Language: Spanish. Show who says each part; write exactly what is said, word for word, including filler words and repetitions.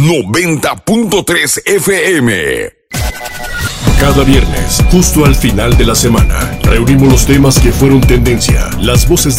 Speaker 1: noventa punto tres F M.
Speaker 2: Cada viernes, justo al final de la semana, reunimos los temas que fueron tendencia, las voces